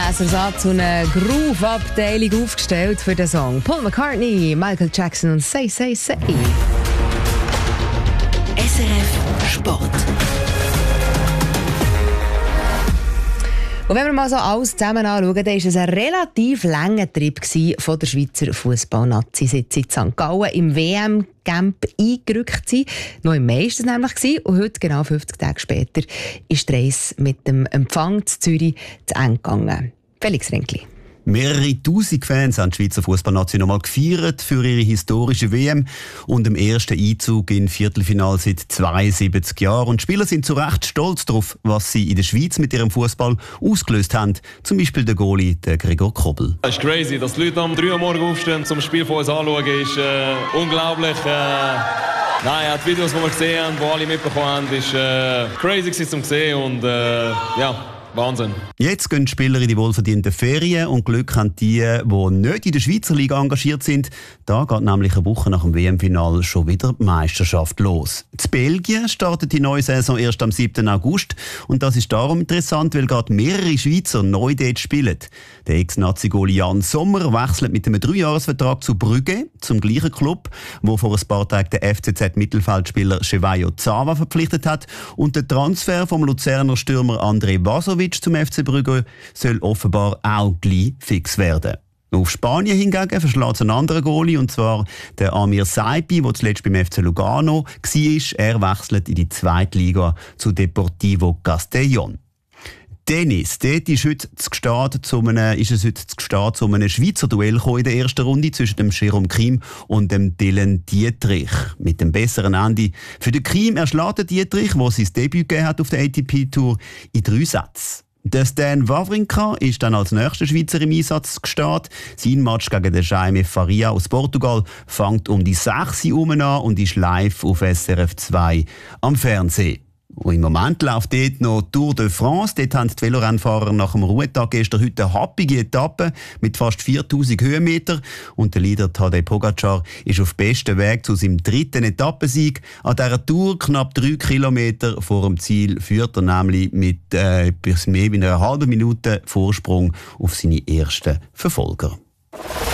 Bläsersatz und eine Groove-Abteilung aufgestellt für den Song. Paul McCartney, Michael Jackson und Say, Say, Say. SRF Sport. Und wenn wir mal so alles zusammen anschauen, dann war es ein relativ langer Trip von der Schweizer Fußballnazi, seit sie in St. Gallen im WM-Camp eingerückt sind. Noch im Mai war das nämlich. Und heute, genau 50 Tage später, ist die Reise mit dem Empfang zu Zürich zu Ende gegangen. Felix Renkli. Mehrere tausend Fans haben die Schweizer Fußballnazi nochmal gefeiert für ihre historische WM und dem ersten Einzug in Viertelfinale seit 72 Jahren. Und die Spieler sind zu Recht stolz darauf, was sie in der Schweiz mit ihrem Fußball ausgelöst haben. Zum Beispiel der Goalie, der Gregor Kobel. Es ist crazy, dass die Leute am 3 Uhr morgens aufstehen, zum Spiel von uns anschauen, ist unglaublich. Die Videos, die wir gesehen haben, die alle mitbekommen haben, ist crazy zum sehen und Wahnsinn. Jetzt gehen die Spieler in die wohlverdienten Ferien und Glück haben die nicht in der Schweizer Liga engagiert sind. Da geht nämlich eine Woche nach dem WM-Final schon wieder die Meisterschaft los. In Belgien startet die neue Saison erst am 7. August und das ist darum interessant, weil gerade mehrere Schweizer neu dort spielen. Der Ex-Nazi-Goalie Jan Sommer wechselt mit einem 3-Jahres-Vertrag zu Brügge, zum gleichen Club, wo vor ein paar Tagen der FCZ-Mittelfeldspieler Chevayo Zava verpflichtet hat, und der Transfer vom Luzerner Stürmer André Vasovic zum FC Brügge soll offenbar auch gleich fix werden. Auf Spanien hingegen verschlägt es einen anderen Goalie, und zwar der Amir Saipi, der zuletzt beim FC Lugano war. Er wechselt in die zweite Liga zu Deportivo Castellón. Tennis. Dort ist es heute zu Gstaad zu einem Schweizer Duell in der ersten Runde zwischen dem Jérôme Kim und dem Dylan Dietrich. Mit dem besseren Ende für den Kim erschlägt Dietrich, der sein Debüt gegeben hat auf der ATP-Tour, in 3 Sätzen. Der Stan Wawrinka ist dann als nächster Schweizer im Einsatz gestartet. Sein Match gegen den Jaime Faria aus Portugal fängt um die 6 Uhr an und ist live auf SRF 2 am Fernsehen. Und im Moment läuft dort noch Tour de France. Dort haben die Velorennfahrer nach dem Ruhetag gestern heute eine happige Etappe mit fast 4000 Höhenmeter. Und der Leader Tadej Pogacar ist auf bestem Weg zu seinem 3. Etappensieg. An dieser Tour, knapp 3 Kilometer vor dem Ziel, führt er nämlich mit etwas mehr als einer halben Minute Vorsprung auf seine ersten Verfolger.